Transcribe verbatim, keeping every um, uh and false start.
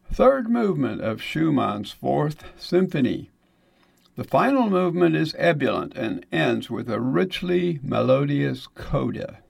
Third movement of Schumann's Fourth Symphony. The final movement is ebullient and ends with a richly melodious coda.